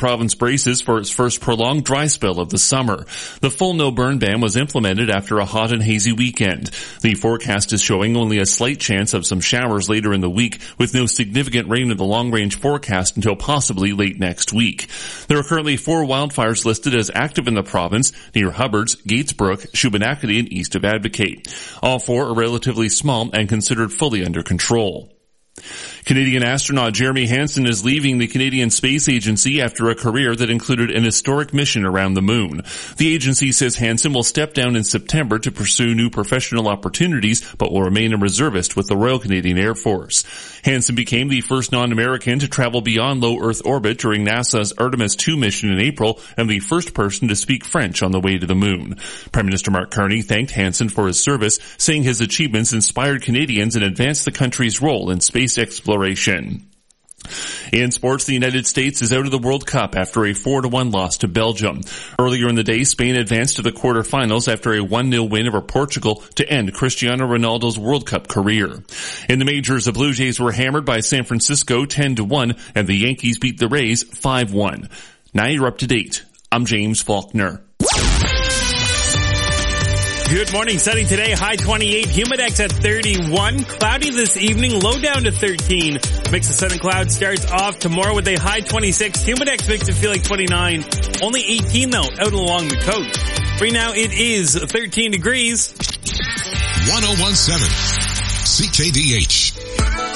province braces for its first prolonged dry spell of the summer. The full no-burn ban was implemented after a hot and hazy weekend. The forecast is showing only a slight chance of some showers later in the week, with no significant rain in the long-range forecast until possibly late next week. There are currently 4 wildfires listed as active in the province near Hubbards, Gatesbrook, Shubenacadie, and east of Advocate. All 4 are relatively small and considered fully under control. Canadian astronaut Jeremy Hansen is leaving the Canadian Space Agency after a career that included an historic mission around the moon. The agency says Hansen will step down in September to pursue new professional opportunities, but will remain a reservist with the Royal Canadian Air Force. Hansen became the first non-American to travel beyond low Earth orbit during NASA's Artemis II mission in April, and the first person to speak French on the way to the moon. Prime Minister Mark Carney thanked Hansen for his service, saying his achievements inspired Canadians and advanced the country's role in space exploration. In sports, the United States is out of the World Cup after a 4-1 loss to Belgium. Earlier in the day, Spain advanced to the quarterfinals after a 1-0 win over Portugal to end Cristiano Ronaldo's World Cup career. In the majors, the Blue Jays were hammered by San Francisco 10-1, and the Yankees beat the Rays 5-1. Now you're up to date. I'm James Faulkner. Good morning. Sunny today, high 28, humidex at 31, cloudy this evening, low down to 13. Mix of sun and clouds starts off tomorrow with a high 26, humidex makes it feel like 29, only 18 though out along the coast. Right now it is 13 degrees. 1017 CKDH.